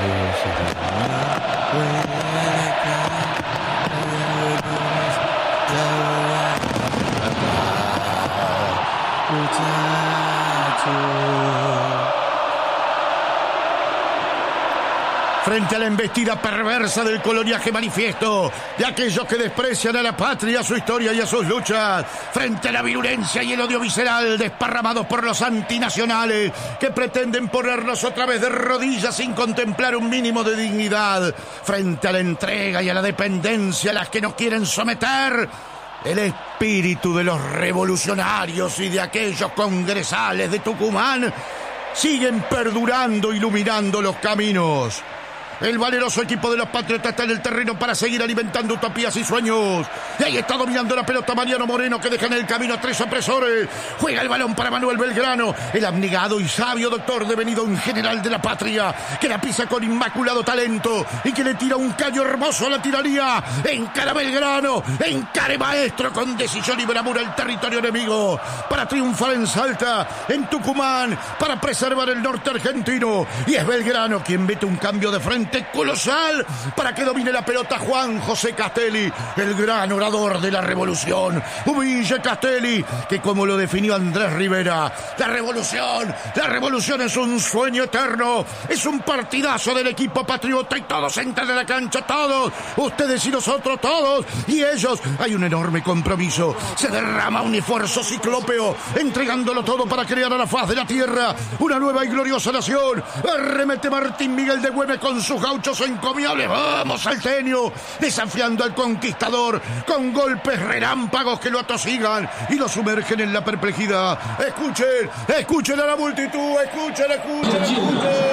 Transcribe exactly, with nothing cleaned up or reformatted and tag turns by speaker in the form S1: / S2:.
S1: Frente a la embestida perversa del coloniaje manifiesto de aquellos que desprecian a la patria, a su historia y a sus luchas, frente a la virulencia y el odio visceral desparramados por los antinacionales que pretenden ponernos otra vez de rodillas sin contemplar un mínimo de dignidad, frente a la entrega y a la dependencia a las que nos quieren someter, el espíritu de los revolucionarios y de aquellos congresales de Tucumán siguen perdurando, iluminando los caminos. El valeroso equipo de los Patriotas está en el terreno para seguir alimentando utopías y sueños. Y ahí está dominando la pelota Mariano Moreno, que deja en el camino a tres opresores. Juega el balón para Manuel Belgrano, el abnegado y sabio doctor devenido un general de la patria, que la pisa con inmaculado talento y que le tira un caño hermoso a la tiranía. Encara Belgrano, encare maestro con decisión y bravura el territorio enemigo, para triunfar en Salta, en Tucumán, para preservar el norte argentino. Y es Belgrano quien mete un cambio de frente colosal para que domine la pelota Juan José Castelli, el gran orador de la revolución. Humille Castelli, que como lo definió Andrés Rivera, la revolución, la revolución es un sueño eterno, es un partidazo del equipo patriota y todos entran a la cancha, todos, ustedes y nosotros, todos, y ellos. Hay un enorme compromiso, se derrama un esfuerzo ciclópeo, entregándolo todo para crear a la faz de la tierra una nueva y gloriosa nación. Arremete Martín Miguel de Güemes con sus gauchos encomiables. Vamos, salteño, desafiando al conquistador con golpes relámpagos que lo atosigan y lo sumergen en la perplejidad. Escuchen, escuchen a la multitud, escuchen, escuchen, escuchen.